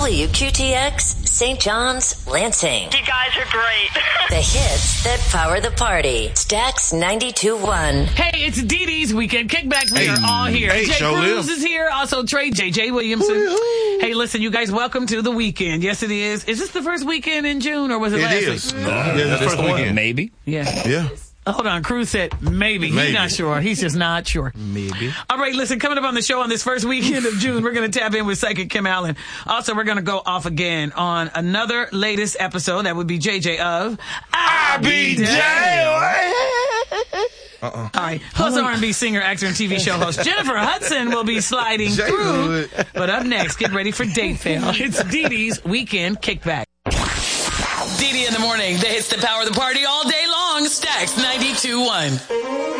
WQTX, St. John's, Lansing. You guys are great. The hits that power the party. Stax 92.1. Hey, it's Dee Dee's Weekend Kickback. We are all here. Hey, Jay Cruz is here. Also, Trey J.J. Williamson. Woo-hoo. Hey, listen, you guys, welcome to the weekend. Yes, it is. Is this the first weekend in June, or was it last week? It is. Yeah, it's the first weekend. Maybe. Yeah. Hold on, Cruz said maybe. He's not sure. He's just not sure. Maybe. All right, listen, coming up on the show on this first weekend of June, we're going to tap in with Psychic Kim Allen. Also, we're going to go off again on another latest episode. That would be JJ of RBJ. All right. Plus R&B singer, actor, and TV show host Jennifer Hudson will be sliding through. But up next, get ready for Date Fail. It's Dee Dee's Weekend Kickback. Dee Dee in the morning. The hits that power the party all day long. Stax 92.1.